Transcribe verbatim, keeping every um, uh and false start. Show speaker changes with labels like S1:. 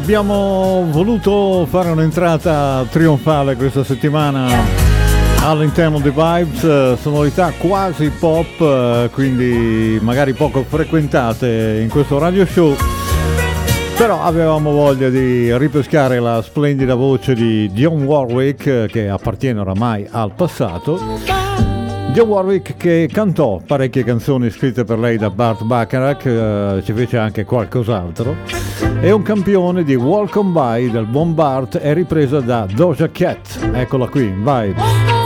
S1: Abbiamo voluto fare un'entrata trionfale questa settimana all'interno di Vibes, sonorità quasi pop, quindi magari poco frequentate in questo radio show, però avevamo voglia di ripescare la splendida voce di Dionne Warwick, che appartiene oramai al passato. Dionne Warwick, che cantò parecchie canzoni scritte per lei da Burt Bacharach, eh, ci fece anche qualcos'altro. È un campione di Walk On By del buon Burt, è ripresa da Doja Cat. Eccola qui, vai.